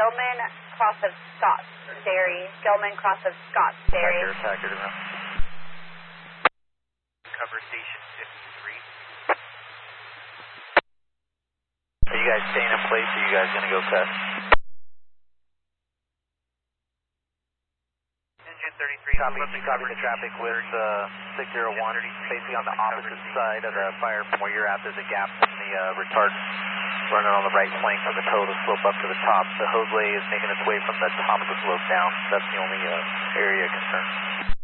Gilman, cross of Scotts Dairy. Gilman, cross of Scotts Dairy. Attacker, Cover station 53. Are you guys staying in place or are you guys going to go cut? Engine 33. Copy the traffic with 601, basically on the opposite side of the fire from where you're at. There's a gap in the retardant running on the right flank from the toe to slope up to the top. The hose lay is making its way from the top of the slope down. That's the only area of concern.